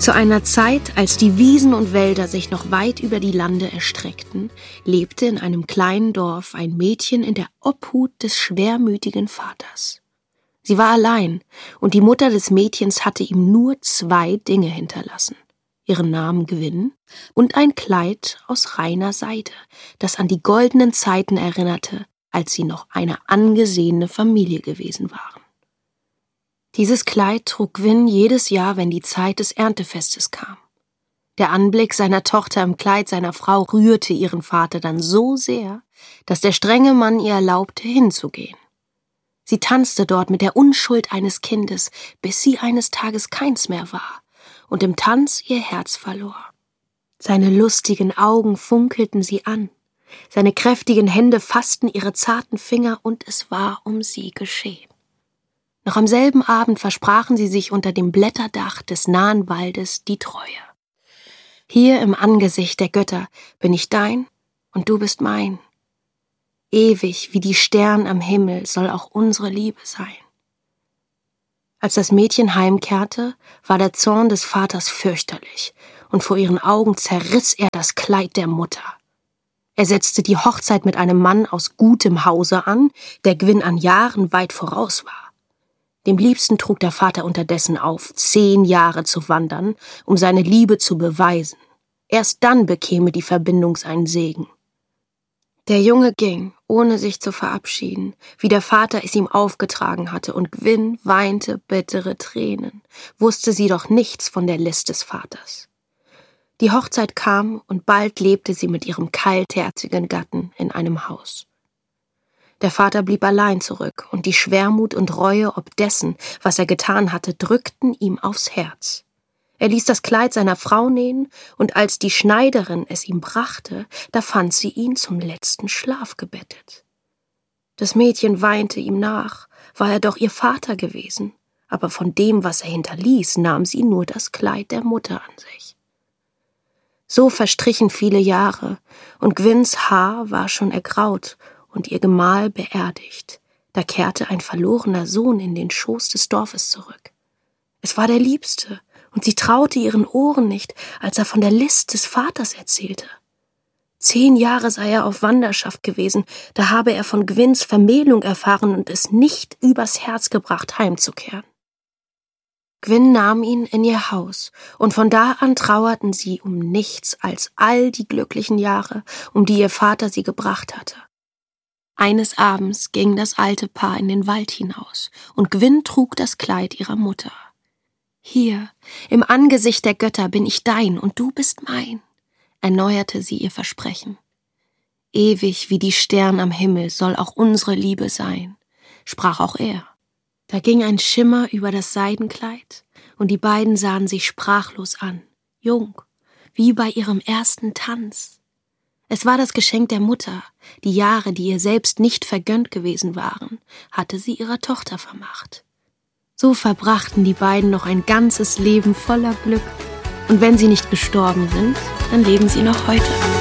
Zu einer Zeit, als die Wiesen und Wälder sich noch weit über die Lande erstreckten, lebte in einem kleinen Dorf ein Mädchen in der Obhut des schwermütigen Vaters. Sie war allein, und die Mutter des Mädchens hatte ihm nur 2 Dinge hinterlassen: ihren Namen Gwyn und ein Kleid aus reiner Seide, das an die goldenen Zeiten erinnerte, als sie noch eine angesehene Familie gewesen waren. Dieses Kleid trug Gwyn jedes Jahr, wenn die Zeit des Erntefestes kam. Der Anblick seiner Tochter im Kleid seiner Frau rührte ihren Vater dann so sehr, dass der strenge Mann ihr erlaubte, hinzugehen. Sie tanzte dort mit der Unschuld eines Kindes, bis sie eines Tages keins mehr war und im Tanz ihr Herz verlor. Seine lustigen Augen funkelten sie an, seine kräftigen Hände fassten ihre zarten Finger, und es war um sie geschehen. Noch am selben Abend versprachen sie sich unter dem Blätterdach des nahen Waldes die Treue. Hier im Angesicht der Götter bin ich dein und du bist mein. Ewig wie die Stern am Himmel soll auch unsere Liebe sein. Als das Mädchen heimkehrte, war der Zorn des Vaters fürchterlich, und vor ihren Augen zerriss er das Kleid der Mutter. Er setzte die Hochzeit mit einem Mann aus gutem Hause an, der Gwyn an Jahren weit voraus war. Dem Liebsten trug der Vater unterdessen auf, 10 Jahre zu wandern, um seine Liebe zu beweisen. Erst dann bekäme die Verbindung seinen Segen. Der Junge ging, ohne sich zu verabschieden, wie der Vater es ihm aufgetragen hatte, und Gwyn weinte bittere Tränen, wusste sie doch nichts von der List des Vaters. Die Hochzeit kam, und bald lebte sie mit ihrem kaltherzigen Gatten in einem Haus. Der Vater blieb allein zurück, und die Schwermut und Reue ob dessen, was er getan hatte, drückten ihm aufs Herz. Er ließ das Kleid seiner Frau nähen, und als die Schneiderin es ihm brachte, da fand sie ihn zum letzten Schlaf gebettet. Das Mädchen weinte ihm nach, war er doch ihr Vater gewesen, aber von dem, was er hinterließ, nahm sie nur das Kleid der Mutter an sich. So verstrichen viele Jahre, und Gwyns Haar war schon ergraut und ihr Gemahl beerdigt. Da kehrte ein verlorener Sohn in den Schoß des Dorfes zurück. Es war der Liebste, und sie traute ihren Ohren nicht, als er von der List des Vaters erzählte. 10 Jahre sei er auf Wanderschaft gewesen, da habe er von Gwyns Vermählung erfahren und es nicht übers Herz gebracht, heimzukehren. Gwyn nahm ihn in ihr Haus, und von da an trauerten sie um nichts als all die glücklichen Jahre, um die ihr Vater sie gebracht hatte. Eines Abends ging das alte Paar in den Wald hinaus, und Gwyn trug das Kleid ihrer Mutter. »Hier, im Angesicht der Götter bin ich dein und du bist mein«, erneuerte sie ihr Versprechen. »Ewig wie die Stern am Himmel soll auch unsere Liebe sein«, sprach auch er. Da ging ein Schimmer über das Seidenkleid, und die beiden sahen sich sprachlos an, jung, wie bei ihrem ersten Tanz. Es war das Geschenk der Mutter, die Jahre, die ihr selbst nicht vergönnt gewesen waren, hatte sie ihrer Tochter vermacht. So verbrachten die beiden noch ein ganzes Leben voller Glück, und wenn sie nicht gestorben sind, dann leben sie noch heute.